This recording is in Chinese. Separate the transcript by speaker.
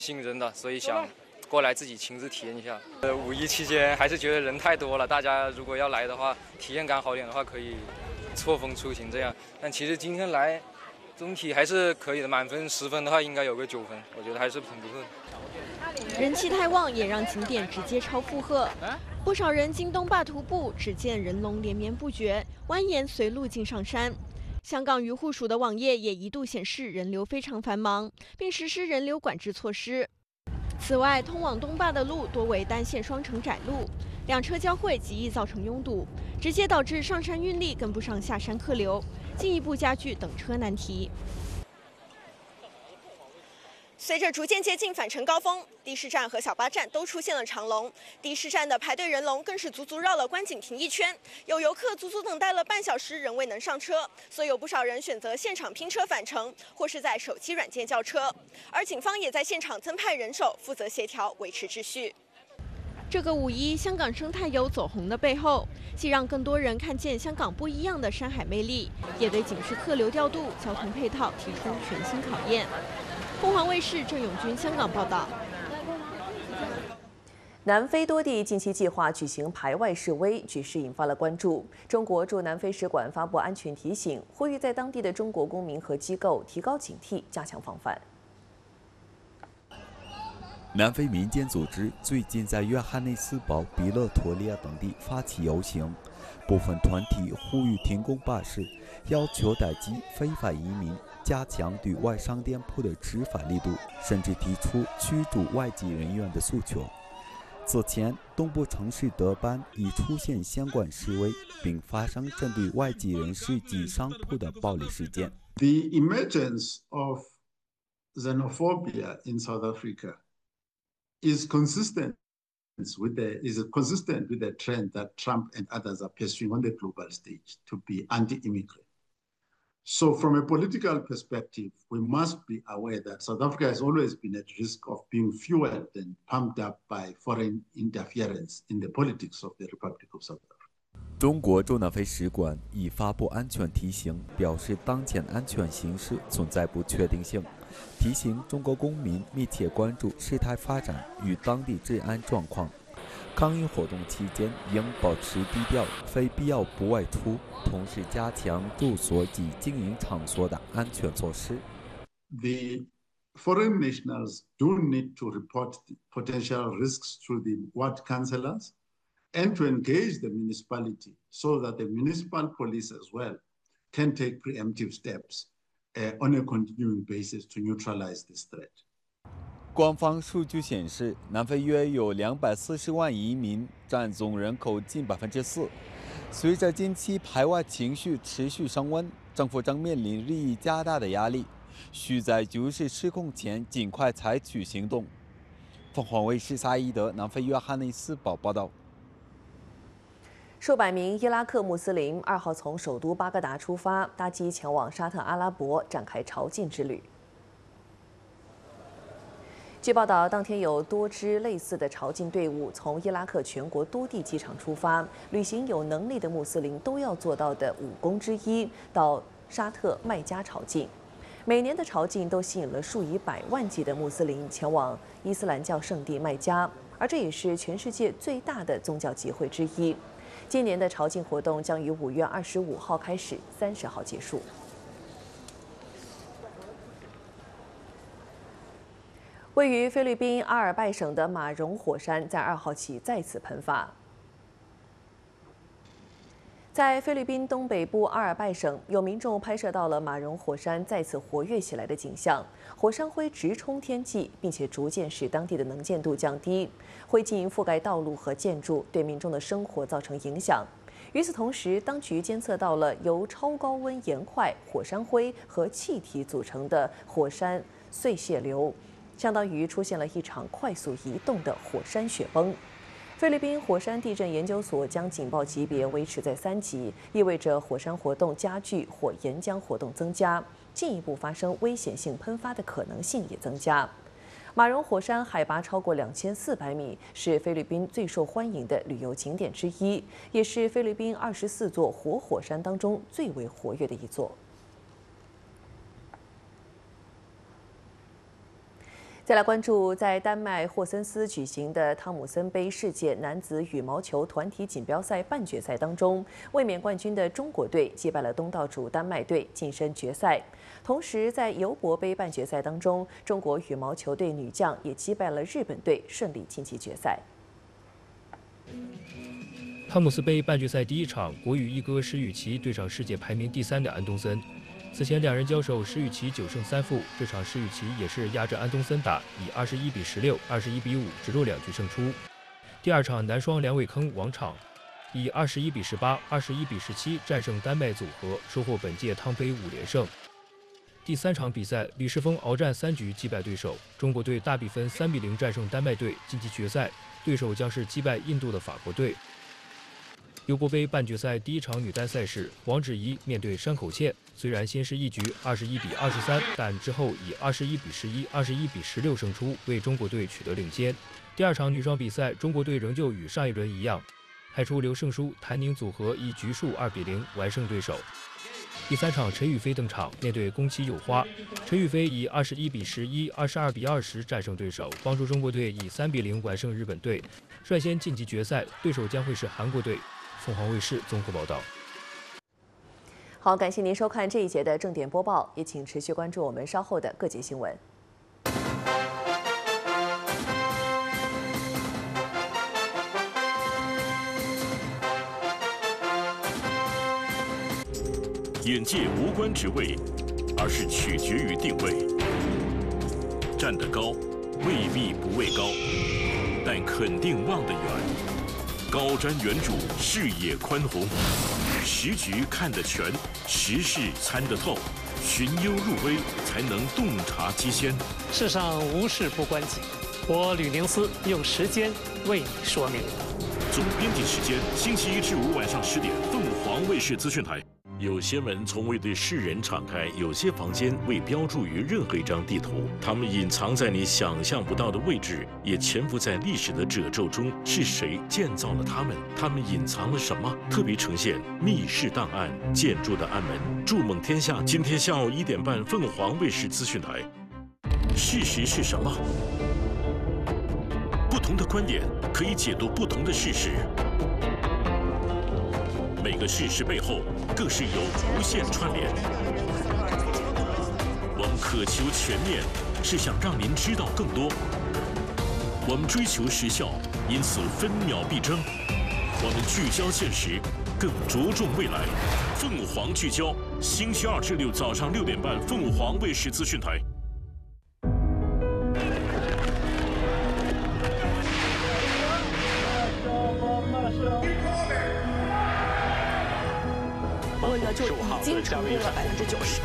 Speaker 1: 新人的，所以想过来自己亲自体验一下。五一期间还是觉得人太多了，大家如果要来的话，体验感好点的话，可以错峰出行这样。但其实今天来，总体还是可以的，满分10分的话，应该有个9分，我觉得还是很不错的。
Speaker 2: 人气太旺，也让景点直接超负荷。不少人京东坝徒步，只见人龙连绵不绝，蜿蜒随路径上山。香港渔护署的网页也一度显示人流非常繁忙，并实施人流管制措施。此外，通往东坝的路多为单线双程窄路，两车交汇极易造成拥堵，直接导致上山运力跟不上下山客流，进一步加剧等车难题。随着逐渐接近返程高峰，的士站和小巴站都出现了长龙。的士站的排队人龙更是足足绕了观景亭1圈，有游客足足等待了半小时仍未能上车，所以有不少人选择现场拼车返程，或是在手机软件叫车。而警方也在现场增派人手，负责协调维持秩序。这个五一，香港生态游走红的背后，既让更多人看见香港不一样的山海魅力，也对景区客流调度、交通配套提出全新考验。凤凰卫视郑永军香港报道。
Speaker 3: 南非多地近期计划举行排外示威，局势引发了关注。中国驻南非使馆发布安全提醒，呼吁在当地的中国公民和机构提高警惕，加强防范。
Speaker 4: 南非民间组织最近在约翰内斯堡、比勒陀利亚等地发起游行，部分团体呼吁停工罢市，要求打击非法移民，加强对外商店铺的执法力度，甚至提出驱逐外籍人员的诉求。此前，东部城市德班已出现相关示威，并发生针对外籍人士及商铺的暴力事件。
Speaker 5: The emergence of xenophobia in South Africa is consistent with the trend that Trump and others are pursuing on the global stage to be anti-immigrant. So from a political perspective, we must be aware that South Africa has always been at risk of being fueled and pumped up by foreign interference in the politics of the Republic of South Africa.
Speaker 4: 中国驻南非使馆已发布安全提醒，表示当前安全形势存在不确定性，提醒中国公民密切关注事态发展与当地治安状况。抗议活动期间应保持低调，非必要不外出，同时加强住所及经营场所的安全措施。
Speaker 5: The foreign nationals do need to report the potential risks to the ward councillors and to engage the municipality so that the municipal police as well can take preemptive steps on a continuing basis to neutralize this threat.
Speaker 4: 官方数据显示，南非约有240万移民，占总人口近4%。随着近期排外情绪持续升温，政府正面临日益加大的压力，需在局势失控前尽快采取行动。凤凰卫视沙伊德南非约翰内斯堡报道。
Speaker 3: 数百名伊拉克穆斯林2号从首都巴格达出发，搭机前往沙特阿拉伯，展开朝觐之旅。据报道，当天有多支类似的朝觐队伍从伊拉克全国多地机场出发，履行有能力的穆斯林都要做到的5功之一，到沙特麦加朝觐。每年的朝觐都吸引了数以百万计的穆斯林前往伊斯兰教圣地麦加，而这也是全世界最大的宗教集会之一。今年的朝觐活动将于5月25号开始，30号结束。位于菲律宾阿尔拜省的马荣火山在2号起再次喷发。在菲律宾东北部阿尔拜省，有民众拍摄到了马荣火山再次活跃起来的景象，火山灰直冲天际，并且逐渐使当地的能见度降低，灰烬覆盖道路和建筑，对民众的生活造成影响。与此同时，当局监测到了由超高温岩块、火山灰和气体组成的火山碎屑流，相当于出现了一场快速移动的火山雪崩。菲律宾火山地震研究所将警报级别维持在3级，意味着火山活动加剧，火岩浆活动增加，进一步发生危险性喷发的可能性也增加。马荣火山海拔超过2400米，是菲律宾最受欢迎的旅游景点之一，也是菲律宾24座活火山当中最为活跃的一座。 再来关注在丹麦霍森斯举行的汤姆森杯世界男子羽毛球团体锦标赛半决赛当中，卫冕冠军的中国队击败了东道主丹麦队，晋身决赛。同时，在尤伯杯半决赛当中，中国羽毛球队女将也击败了日本队，顺利晋级决赛。
Speaker 6: 汤姆斯杯半决赛第一场，国羽一哥石宇奇对上世界排名第3的安东森。此前两人交手，石宇奇9胜3负。这场石宇奇也是压着安东森打，以21比16、21比5直落2局胜出。第二场男双梁伟铿王昶以21比18、21比17战胜丹麦组合，收获本届汤杯5连胜。第3场比赛，李世峰鏖战3局击败对手，中国队大比分3比0战胜丹麦队，晋级决赛。对手将是击败印度的法国队。尤伯杯半决赛第一场女单赛事，王芷怡面对山口茜，虽然先是一局21比23，但之后以21比11、21比16胜出，为中国队取得领先。第二场女双比赛，中国队仍旧与上一轮一样，派出刘胜书、谭宁组合以局数2比0完胜对手。第3场，陈雨菲登场，面对宫崎友花，陈雨菲以21比11、22比20战胜对手，帮助中国队以3比0完胜日本队，率先晋级决赛。对手将会是韩国队。凤凰卫视综合报道。
Speaker 3: 好，感谢您收看这一节的正点播报，也请持续关注我们稍后的各节新闻。
Speaker 7: 眼界无关职位，而是取决于定位。站得高，未必不畏高，但肯定望得远。高瞻远瞩，视野宽宏，时局看得全，时事参得透，寻幽入微，才能洞察机先。
Speaker 8: 世上无事不关己，我吕宁思用时间为你说明。
Speaker 7: 总编辑时间：星期1至5晚上10点，凤凰卫视资讯台。有些门从未对世人敞开，有些房间未标注于任何一张地图，它们隐藏在你想象不到的位置，也潜伏在历史的褶皱中。是谁建造了它们？它们隐藏了什么？特别呈现密室档案：建筑的暗门。筑梦天下，今天下午1点半，凤凰卫视资讯台。事实是什么？不同的观点可以解读不同的事实。每个事实背后，更是有无限串联。我们渴求全面，是想让您知道更多。我们追求时效，因此分秒必争。我们聚焦现实，更着重未来。凤凰聚焦，星期2至6早上6点半，凤凰卫视资讯台。
Speaker 9: 就已经成功了90%。